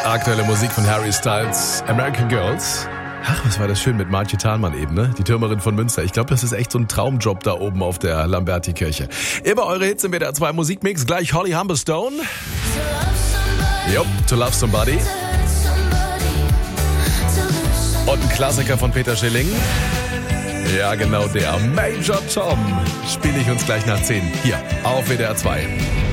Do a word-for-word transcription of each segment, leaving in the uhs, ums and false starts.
Aktuelle Musik von Harry Styles, American Girls. Ach, was war das schön mit Martje Thalmann eben, ne? Die Türmerin von Münster. Ich glaube, das ist echt so ein Traumjob da oben auf der Lamberti-Kirche. Immer eure Hits im W D R zwei Musikmix. Gleich Holly Humberstone. Jupp, To Love Somebody. Und ein Klassiker von Peter Schilling. Ja, genau der. Major Tom. Spiele ich uns gleich nach zehn. Hier, auf W D R zwei.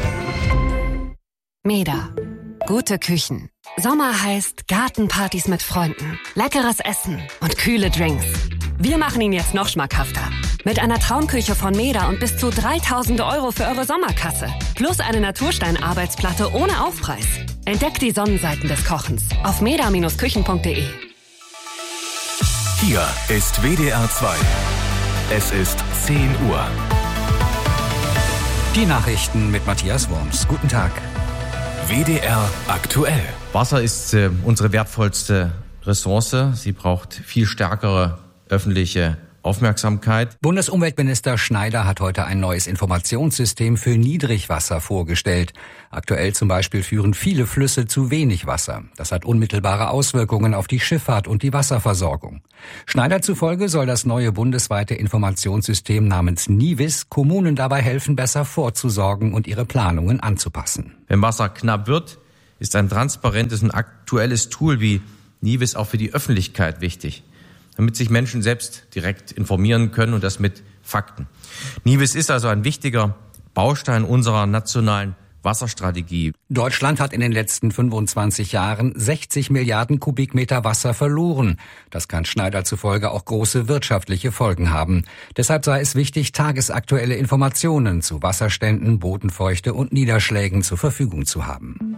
Meda. Gute Küchen. Sommer heißt Gartenpartys mit Freunden, leckeres Essen und kühle Drinks. Wir machen ihn jetzt noch schmackhafter. Mit einer Traumküche von Meda und bis zu dreitausend Euro für eure Sommerkasse. Plus eine Naturstein-Arbeitsplatte ohne Aufpreis. Entdeckt die Sonnenseiten des Kochens auf meda Bindestrich küchen punkt de. Hier ist W D R zwei. Es ist zehn Uhr. Die Nachrichten mit Matthias Worms. Guten Tag. W D R aktuell. Wasser ist äh, unsere wertvollste Ressource. Sie braucht viel stärkere öffentliche Aufmerksamkeit. Bundesumweltminister Schneider hat heute ein neues Informationssystem für Niedrigwasser vorgestellt. Aktuell zum Beispiel führen viele Flüsse zu wenig Wasser. Das hat unmittelbare Auswirkungen auf die Schifffahrt und die Wasserversorgung. Schneider zufolge soll das neue bundesweite Informationssystem namens NIWIS Kommunen dabei helfen, besser vorzusorgen und ihre Planungen anzupassen. Wenn Wasser knapp wird, ist ein transparentes und aktuelles Tool wie NIWIS auch für die Öffentlichkeit wichtig, damit sich Menschen selbst direkt informieren können und das mit Fakten. NIWIS ist also ein wichtiger Baustein unserer nationalen Wasserstrategie. Deutschland hat in den letzten fünfundzwanzig Jahren sechzig Milliarden Kubikmeter Wasser verloren. Das kann Schneider zufolge auch große wirtschaftliche Folgen haben. Deshalb sei es wichtig, tagesaktuelle Informationen zu Wasserständen, Bodenfeuchte und Niederschlägen zur Verfügung zu haben.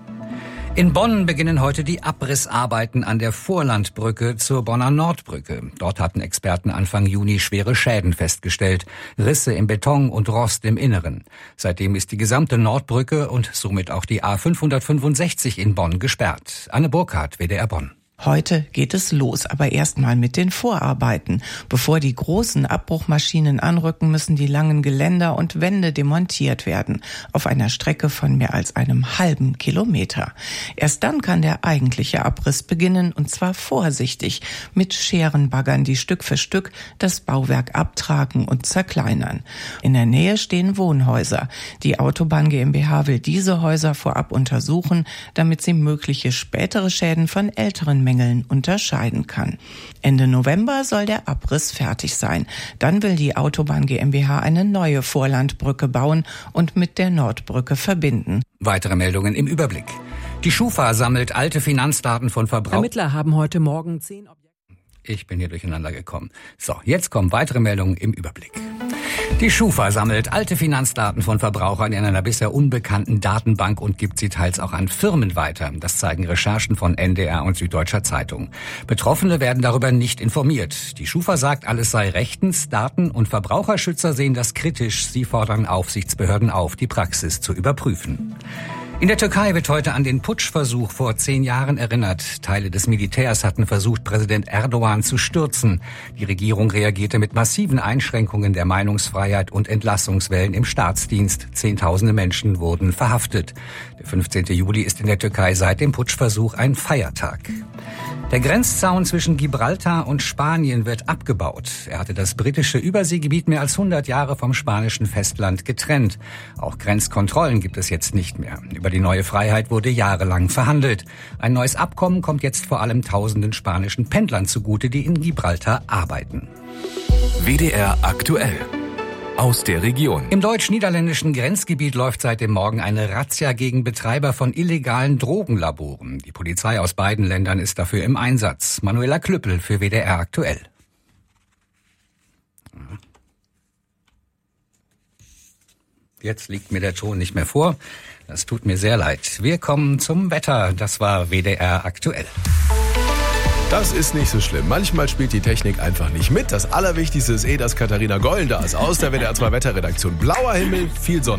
In Bonn beginnen heute die Abrissarbeiten an der Vorlandbrücke zur Bonner Nordbrücke. Dort hatten Experten Anfang Juni schwere Schäden festgestellt, Risse im Beton und Rost im Inneren. Seitdem ist die gesamte Nordbrücke und somit auch die A fünfhundertfünfundsechzig in Bonn gesperrt. Anne Burkhardt, W D R Bonn. Heute geht es los, aber erstmal mit den Vorarbeiten. Bevor die großen Abbruchmaschinen anrücken, müssen die langen Geländer und Wände demontiert werden. Auf einer Strecke von mehr als einem halben Kilometer. Erst dann kann der eigentliche Abriss beginnen, und zwar vorsichtig, mit Scherenbaggern, die Stück für Stück das Bauwerk abtragen und zerkleinern. In der Nähe stehen Wohnhäuser. Die Autobahn GmbH will diese Häuser vorab untersuchen, damit sie mögliche spätere Schäden von älteren Mängeln unterscheiden kann. Ende November soll der Abriss fertig sein. Dann will die Autobahn GmbH eine neue Vorlandbrücke bauen und mit der Nordbrücke verbinden. Weitere Meldungen im Überblick. Die Schufa sammelt alte Finanzdaten von Verbrauchern. Ermittler haben heute Morgen zehn Objekte. Ich bin hier durcheinander gekommen. So, jetzt kommen weitere Meldungen im Überblick. Die Schufa sammelt alte Finanzdaten von Verbrauchern in einer bisher unbekannten Datenbank und gibt sie teils auch an Firmen weiter. Das zeigen Recherchen von N D R und Süddeutscher Zeitung. Betroffene werden darüber nicht informiert. Die Schufa sagt, alles sei rechtens. Daten- und Verbraucherschützer sehen das kritisch. Sie fordern Aufsichtsbehörden auf, die Praxis zu überprüfen. In der Türkei wird heute an den Putschversuch vor zehn Jahren erinnert. Teile des Militärs hatten versucht, Präsident Erdogan zu stürzen. Die Regierung reagierte mit massiven Einschränkungen der Meinungsfreiheit und Entlassungswellen im Staatsdienst. Zehntausende Menschen wurden verhaftet. Der fünfzehnten Juli ist in der Türkei seit dem Putschversuch ein Feiertag. Der Grenzzaun zwischen Gibraltar und Spanien wird abgebaut. Er hatte das britische Überseegebiet mehr als hundert Jahre vom spanischen Festland getrennt. Auch Grenzkontrollen gibt es jetzt nicht mehr. Über die neue Freiheit wurde jahrelang verhandelt. Ein neues Abkommen kommt jetzt vor allem tausenden spanischen Pendlern zugute, die in Gibraltar arbeiten. W D R aktuell. Aus der Region. Im deutsch-niederländischen Grenzgebiet läuft seit dem Morgen eine Razzia gegen Betreiber von illegalen Drogenlaboren. Die Polizei aus beiden Ländern ist dafür im Einsatz. Manuela Klüppel für W D R aktuell. Jetzt liegt mir der Ton nicht mehr vor. Das tut mir sehr leid. Wir kommen zum Wetter. Das war W D R aktuell. Das ist nicht so schlimm. Manchmal spielt die Technik einfach nicht mit. Das Allerwichtigste ist eh, dass Katharina Gollen da ist aus der W D R zwei Wetterredaktion. Blauer Himmel, viel Sonne.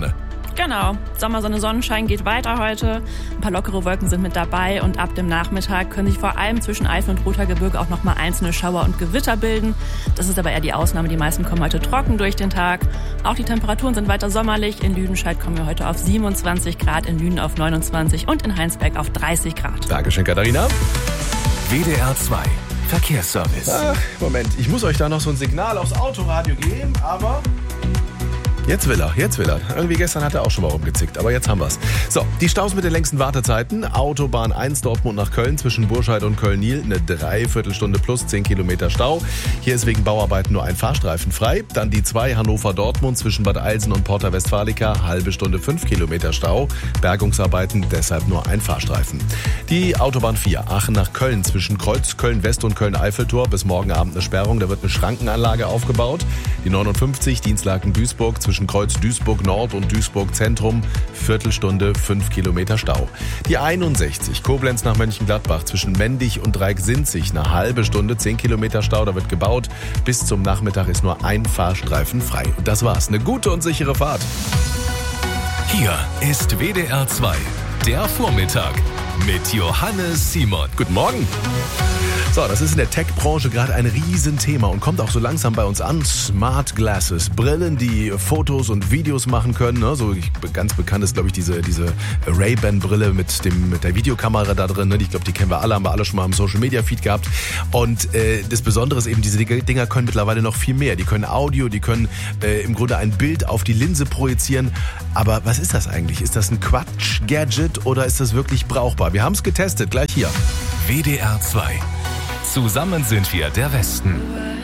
Genau. Sommersonne, Sonnenschein geht weiter heute. Ein paar lockere Wolken sind mit dabei und ab dem Nachmittag können sich vor allem zwischen Eifel und Rothaargebirge auch nochmal einzelne Schauer und Gewitter bilden. Das ist aber eher die Ausnahme. Die meisten kommen heute trocken durch den Tag. Auch die Temperaturen sind weiter sommerlich. In Lüdenscheid kommen wir heute auf siebenundzwanzig Grad, in Lünen auf neunundzwanzig und in Heinsberg auf dreißig Grad. Dankeschön, Katharina. W D R zwei Verkehrsservice. Ach, Moment, ich muss euch da noch so ein Signal aufs Autoradio geben, aber... Jetzt will er, jetzt will er. Irgendwie gestern hat er auch schon mal rumgezickt, aber jetzt haben wir's. So, die Staus mit den längsten Wartezeiten. Autobahn eins Dortmund nach Köln zwischen Burscheid und Köln-Niel. Eine Dreiviertelstunde plus zehn Kilometer Stau. Hier ist wegen Bauarbeiten nur ein Fahrstreifen frei. Dann die zwei Hannover-Dortmund zwischen Bad Eilsen und Porta Westfalica. Halbe Stunde fünf Kilometer Stau. Bergungsarbeiten, deshalb nur ein Fahrstreifen. Die Autobahn vier Aachen nach Köln zwischen Kreuz Köln-West und Köln-Eiffeltor. Bis morgen Abend eine Sperrung. Da wird eine Schrankenanlage aufgebaut. Die neunundfünfzig Dienstlaken-Duisburg zwischen Kreuz Duisburg Nord und Duisburg Zentrum, Viertelstunde, fünf Kilometer Stau. Die einundsechzig Koblenz nach Mönchengladbach zwischen Mendig und Dreieck-Sinzig, eine halbe Stunde, zehn Kilometer Stau, da wird gebaut. Bis zum Nachmittag ist nur ein Fahrstreifen frei. Und das war's. Eine gute und sichere Fahrt. Hier ist W D R zwei, der Vormittag mit Johannes Simon. Guten Morgen. So, das ist in der Tech-Branche gerade ein Riesenthema und kommt auch so langsam bei uns an. Smart Glasses, Brillen, die Fotos und Videos machen können. Ne? So ganz bekannt ist, glaube ich, diese, diese Ray-Ban-Brille mit, dem, mit der Videokamera da drin. Ne? Ich glaube, die kennen wir alle, haben wir alle schon mal im Social-Media-Feed gehabt. Und äh, das Besondere ist eben, diese Dinger können mittlerweile noch viel mehr. Die können Audio, die können äh, im Grunde ein Bild auf die Linse projizieren. Aber was ist das eigentlich? Ist das ein Quatsch-Gadget oder ist das wirklich brauchbar? Wir haben es getestet, gleich hier. W D R zwei. Zusammen sind wir der Westen.